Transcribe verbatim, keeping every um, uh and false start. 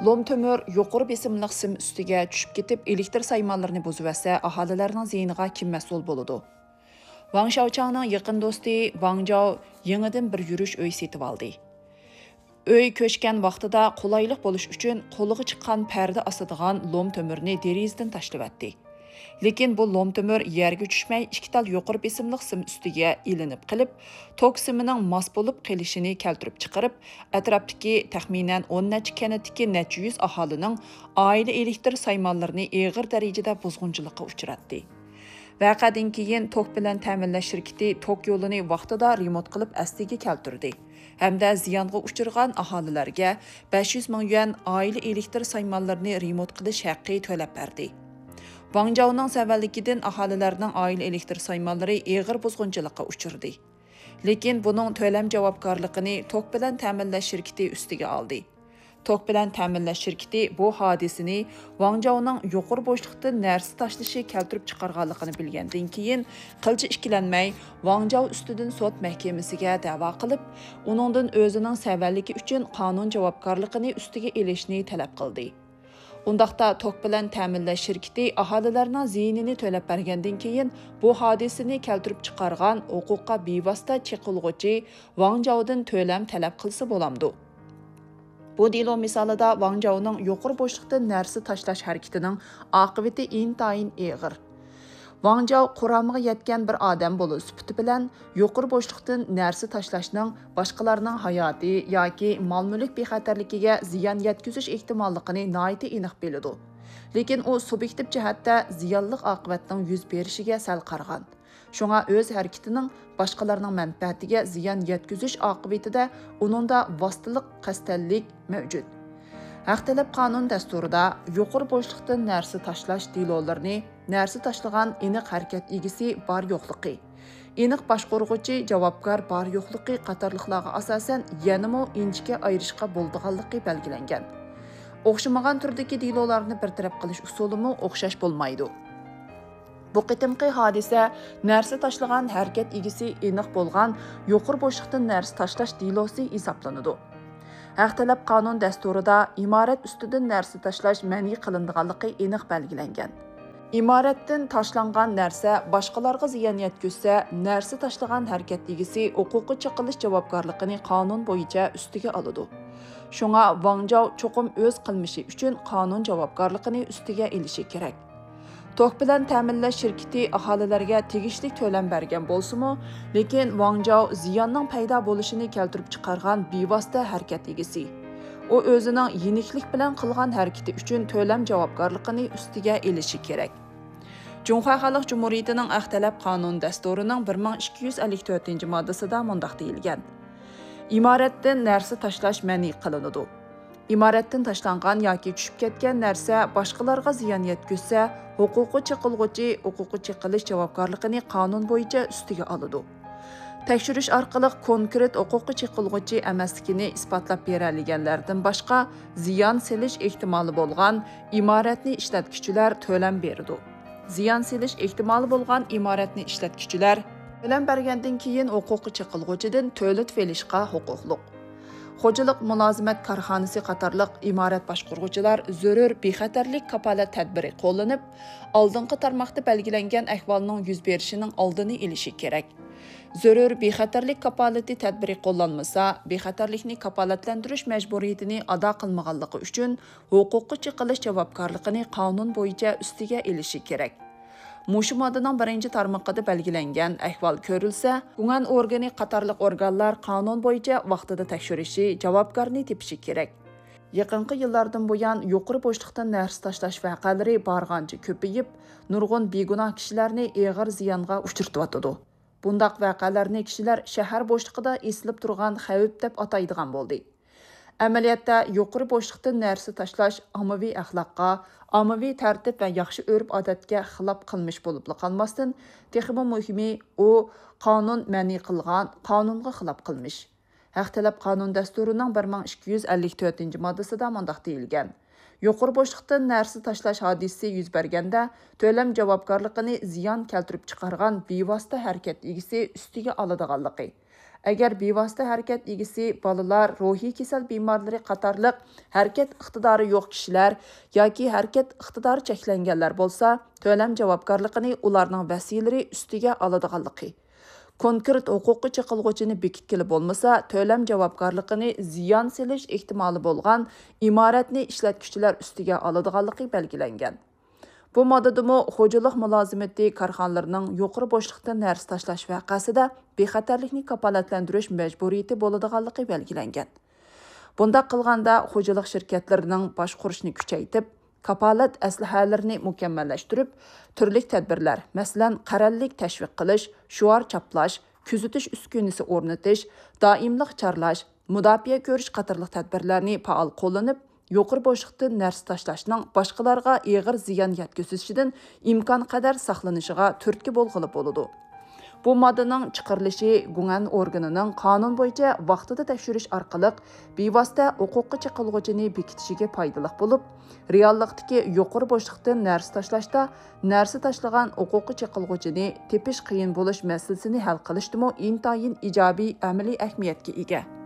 Lom tömür yuqori besimliq sim ustiga tushib ketib, elektr saymanlarini buzib esa, aholilarning ziyiniga kim mas'ul bo'ladi? Wang Shaochangning yaqin do'sti Wang Zhao yangidan bir yurish uy setib oldi. Uy ko'chgan vaqtida qulaylik bo'lish uchun qo'liga chiqqan parda osadigan lom tömürni derazadan tashlab Lekin bu lom tömür yerga tushmay ikki tal yuqori besimliq sim ustiga ilinib qilib, tok simining mos bo'lib qolishini keltirib chiqarib, atrofdagi taxminan o'n necha kanatdagi necha yuz aholining oila elektr saymonlarini og'ir darajada buzg'unchilikqa uchratdi. Vaqadan keyin tok bilan ta'minlash shirkati tok yo'lini vaqtida remont qilib asliga keltirdi. Hamda ziyonga uchirgan aholilarga besh yuz ming yuan oila elektr saymonlarini remont qilish haqqi to'lab berdi. Wang Zhao'ning savallikidan aholilarning oila elektr saymonlari og'ir buzg'unchilikqa uchirdi. Lekin buning to'lam javobgarligini tok bilan ta'minlash shirkati ustiga oldi. Tok bilan ta'minlash shirkati bu hodisani Wang Zhao'ning yuqori bo'shliqdan narsa tashlashi keltirib chiqarganligini bilgandan keyin qilchi ikkilanmay Wang Zhao ustidan sud mahkamasiga da'vo qilib, uningdan o'zining savalligi uchun qonun javobgarligini ustiga elishni talab qildi. Undaqda tok bilan ta'minlash shirkati aholilarning ziynini to'lab bergandan keyin bu hodisani keltirib chiqargan huquqqa bevosita chiqilg'uchi Wang Zhao'dan to'lam talab qilsa bo'lamdi. Bu delo misolida Wang Zhao'ning yuqori bo'shliqdan narsa tashlash harakatining oqibati intayin og'ir. Wang Zhao quramiga yetgan bir odam bo'lish sifati bilan yuqori bo'shliqdan narsa tashlashning boshqalarning hayoti yoki mol-mulk bexatarligiga ziyon yetkazish ehtimolligini nihoyat aniq biladi. Lekin u subyektiv jihatda ziyonli oqibatning yuz berishiga sal qargan. Shunga o'z harakatining boshqalarning manfaatiga ziyon yetkazish oqibatida uningda vositalik qasdlik mavjud. Haq talab qonun dasturida yuqori bo'shliqdan narsa tashlash delolarini narsa tashlagan aniq harakat egisi bar yo'qligi, aniq boshqaruvchi javobgar bar yo'qligi qatorliqlarga asosan yanamo inchga ayirishga bo'ldiganligi belgilangan. O'xshamagan turdagi delolarni bir taraf qilish usulimi o'xshash bo'lmaydi. Bu qitimqi hodisa narsa tashlagan harakat egisi aniq bo'lgan yuqori bo'shliqdan narsa tashlash delosi hisoblanadi. Haq talab qonun dasturida imorat ustidan narsa tashlash ma'ni qilinganligi aniq belgilangan. Imoratdan tashlangan narsa boshqalarga ziyon yetkazsa, narsa tashlagan harakat egisi huquqi chiqilish javobgarligini qonun bo'yicha ustiga oladi. Shunga Wang Zhao cho'qim o'z qilmishi uchun qonun javobgarligini ustiga olishi kerak. Tok bilan ta'minlash shirkati aholilarga tegishli to'lam bergan bo'lsa-mu, lekin Wang Zhao ziyonning paydo bo'lishini keltirib chiqargan bevosita harakat egisi. U o'zining yeniklik bilan qilgan harakati uchun to'lam javobgarligini ustiga olishi kerak. Junxo Xalq Jumhuriyatining Ahtalab qonun dasturining bir ming ikki yuz ellik to'rtinchi moddasida mundaq deyilgan. Imoratdan narsa tashlash ma'ni qilinadi. Imoratdan tashlangan yoki tushib ketgan narsa boshqalarga ziyon yetkazsa, huquqi chiqilg'uchi huquqi chiqilish javobgarligini qonun bo'yicha ustiga oladi. Tekshirish orqali konkret huquqi chiqilg'uchi emasligini isbotlab beradiganlardan boshqa ziyon selish ehtimoli bo'lgan imoratni ishlatuvchilar to'lam beradi. Ziyon selish ehtimoli bo'lgan imoratni ishlatuvchilar to'lam bergandan keyin huquqi chiqilg'uchidan to'lit velishga huquqliq. Xo'jalik mulozimat korxonasi qatorliq imorat boshqaruvchilar zarur bexatarlik kapolat tadbiri qo'llanib, oldingi tarmoqda belgilangan ahvolning yuz berishining oldini olishi kerak. Zarur bexatarlik kapolati tadbiri qo'llanmasa, bexatarlikni kapolatlantirish majburiyatini ado qilmaganligi uchun huquqi chiqilish javobgarligini qonun bo'yicha ustiga olishi kerak. Mushu moddaning birinchi tarmoqida belgilangan ahvol ko'rilsa, gumon organi qatorliq organlar qonun bo'yicha vaqtida tekshirishi, javobgarni tepishi kerak. Yaqinqi yillardan buyon yuqori bo'shliqdan narsa tashlash vaqalari barg'ancha ko'payib, nurg'un begunoh kishilarni og'ir ziyonga uchirtib Bundaq vaqalarni kishilar shahar bo'shliqida esilib turgan xavf deb ataydigan bo'ldi. Amaliyotda yuqori bo'shliqdan narsa tashlash ommaviy axloqqa, ommaviy tartib va yaxshi urf-odatga xilof qilmish bo'lib qolmasdan, texmo muhimi u qonun ma'ni qilgan, qonunga xilof qilmish. Haq talab qonun dasturining bir ming ikki yuz ellik to'rtinchi moddasida mundaq deyilgan. Yuqori bo'shliqdan narsa tashlash hodisasi yuz berganda, to'lam javobgarligini ziyon keltirib chiqargan bevosita harakat egisi ustiga oladiganligi. Agar bevosita harakat egisi bolalar, ruhiy kasal bemorlari qatorliq harakat iqtidori yo'q kishilar yoki harakat iqtidori cheklanganlar bo'lsa, to'lam javobgarligini ularning vasiylari ustiga oladiganligi. Konkret huquqi chiqilg'uchini bekitkili bo'lmasa, to'lam javobgarligini ziyon selish ehtimoli bo'lgan imoratni ishlatuvchilar ustiga oladiganligi belgilangan. Bu moddadimi xo'jalik mulozimati korxonalarining yuqori bo'shliqdan narsa tashlash vaqasida bexatarlikni kafolatlantirish majburiyati bo'ladiganligi belgilangan. Bunda qilganda xo'jalik shirkatlarining boshqurishni kuchaytirib, kafolat aslahalarini mukammallashtirib, turli tadbirlar, masalan, qarallik tashviq qilish, shuar chaplash, kuzatish uskunasi o'rnatish, doimlik charlash, mudofaa ko'rish qatorliq tadbirlarni faol qo'llanib, yuqori bo'shliqdan narsa tashlashning boshqalarga og'ir ziyon yetkazishidan imkon qadar saqlanishiga turtki bo'lg'ili bo'ladi. Bu moddaning chiqarilishi guman organining qonun bo'yicha vaqtida tekshirish orqali bevosita huquqi chiqilg'uchini bekitishiga foydali bo'lib, reallikdagi yuqori bo'shliqdan narsa tashlashda narsa tashlagan huquqi chiqilg'uchini tepish qiyin bo'lish masalasini hal qilishdimi intayin ijobiy amaliy ahamiyatga ega.